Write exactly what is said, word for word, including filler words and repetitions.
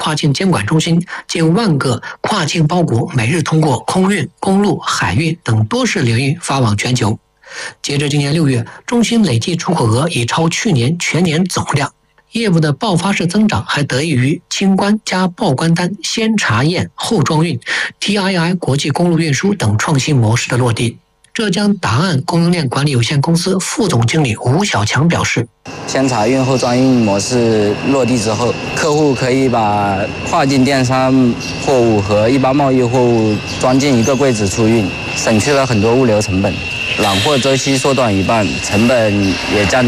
跨境监管中心，近万个跨境包裹每日通过空运、公路、海运等多式联运发往全球。截至今年六月，中心累计出口额已超去年全年总量。业务的爆发式增长还得益于清关加报关单、先查验后装运、T I I 国际公路运输等创新模式的落地。浙江达岸供应链管理有限公司副总经理吴小强表示， 先查运后装运模式落地之后，客户可以把跨境电商货物和一般贸易货物装进一个柜子出运，省去了很多物流成本，揽货周期缩短一半，成本也降低。